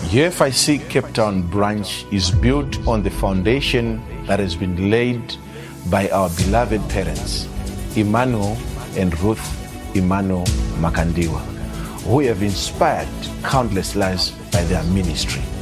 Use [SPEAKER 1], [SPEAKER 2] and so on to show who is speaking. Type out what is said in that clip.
[SPEAKER 1] UFIC Cape Town branch is built on the foundation that has been laid by our beloved parents, Emmanuel and Ruth Emmanuel Makandiwa, who have inspired countless lives by their ministry.